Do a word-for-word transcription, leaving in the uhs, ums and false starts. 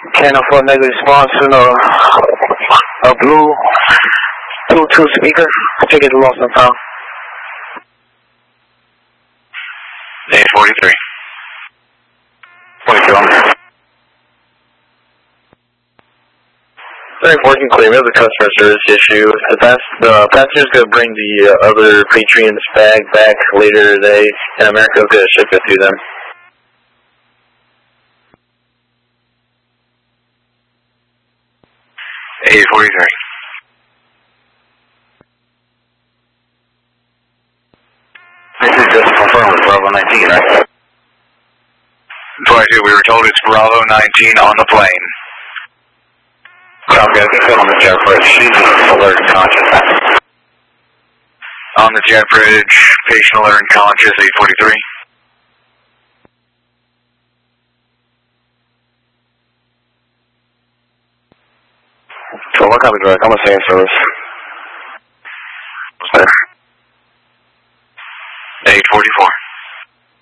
Channel four negative response to a, a blue Bluetooth speaker. Ticket lost on pound. eight forty-three. twenty-two on there. Very important claim. We have a customer service issue. The pass, uh, passenger's going to bring the uh, other Patriots bag back later today, and America's going to ship it to them. eight forty-three. This is just confirmed with Bravo nineteen, right? twenty-two, we were told it's Bravo nineteen on the plane. Copy, I think I'm on the jet bridge. She's alert and conscious. On the jet bridge, patient alert and conscious, eight forty-three. So what copy direct? I'm a same service. eight forty-four.